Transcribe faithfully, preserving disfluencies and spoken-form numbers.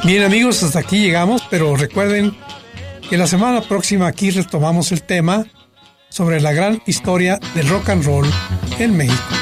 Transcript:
Bien amigos, hasta aquí llegamos, pero recuerden que la semana próxima aquí retomamos el tema sobre la gran historia del rock and roll en México.